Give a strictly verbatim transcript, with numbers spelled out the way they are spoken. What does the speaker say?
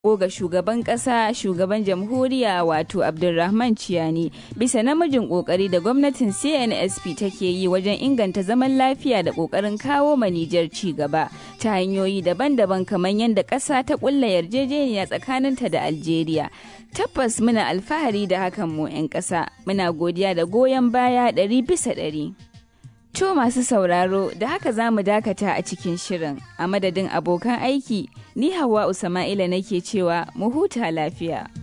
ga shugaban ƙasa shugaban jamhuriya wato Abdulrahman Ciyani bisa namijin ƙoƙari da gwamnatin C N S P take yi wajen inganta zaman lafiya da ƙoƙarin kawo ma Nijar ci gaba ta hanyoyi daban-daban kamar yadda ƙasa ta ƙulla yarjejeniya tsakaninta da Algeria. Tabbas muna alfahari da hakan mu 'yan ƙasa, muna godiya da goyon baya ɗari bisa ɗari. To masu sauraro, da haka za mu dakata a cikin shirin. A madadin abokan aiki, ni Hauwa Usama'ila nake cewa mu huta lafiya.